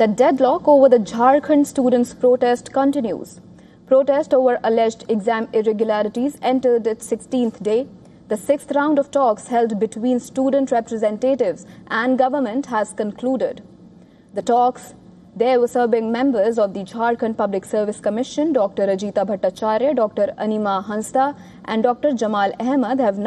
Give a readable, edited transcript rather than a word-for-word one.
The deadlock over the Jharkhand students' protest continues. Protest over alleged exam irregularities entered its 16th day. The 6th round of talks held between student representatives and government has concluded. The talks, there were serving members of the Jharkhand Public Service Commission, Dr. Ajita Bhattacharya, Dr. Anima Hansda and Dr. Jamal Ahmed have